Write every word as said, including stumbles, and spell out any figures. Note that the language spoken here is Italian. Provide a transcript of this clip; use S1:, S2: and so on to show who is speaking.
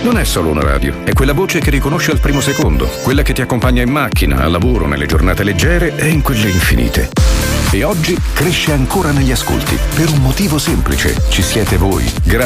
S1: non è solo una radio, è quella voce che riconosce al primo secondo, quella che ti accompagna in macchina, al lavoro, nelle giornate leggere e in quelle infinite. E oggi cresce ancora negli ascolti, per un motivo semplice: ci siete voi. Grazie